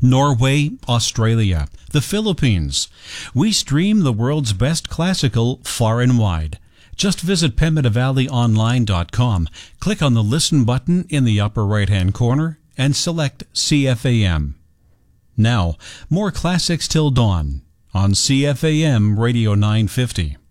Norway, Australia, the Philippines. We stream the world's best classical far and wide. Just visit PemidavalleyOnline.com, click on the Listen button in the upper right-hand corner, and select CFAM. Now, more classics till dawn on CFAM Radio 950.